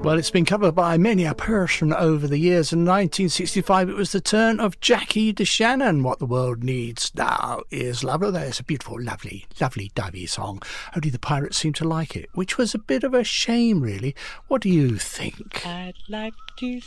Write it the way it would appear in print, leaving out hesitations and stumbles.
Well, it's been covered by many a person over the years. In 1965, it was the turn of Jackie DeShannon. What the world needs now is love. Oh, there's a beautiful, lovely, lovely divey song. Only the pirates seem to like it, which was a bit of a shame, really. What do you think? I'd like to